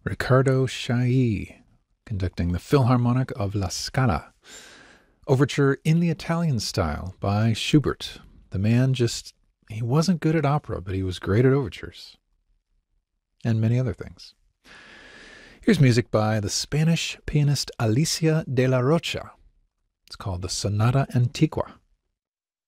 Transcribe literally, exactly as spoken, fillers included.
Riccardo Chailly, conducting the Philharmonic of La Scala. Overture in the Italian style by Schubert. The man just, he wasn't good at opera, but he was great at overtures. And many other things. Here's music by the Spanish pianist Alicia de la Rocha. It's called the Sonata Antigua.